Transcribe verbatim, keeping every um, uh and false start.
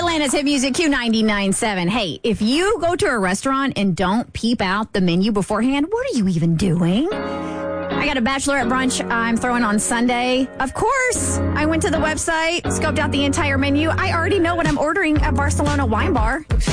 Atlanta's Hit Music Q ninety-nine point seven. Hey, if you go to a restaurant and don't peep out the menu beforehand, what are you even doing? I got a bachelorette brunch I'm throwing on Sunday. Of course, I went to the website, scoped out the entire menu. I already know what I'm ordering at Barcelona Wine Bar.